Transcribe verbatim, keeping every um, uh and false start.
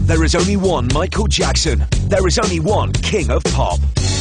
There is only one Michael Jackson. There is only one King of Pop.